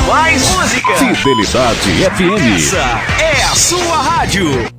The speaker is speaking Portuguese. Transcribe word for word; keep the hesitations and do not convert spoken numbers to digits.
mais música. Fidelidade F M. Essa é a sua rádio.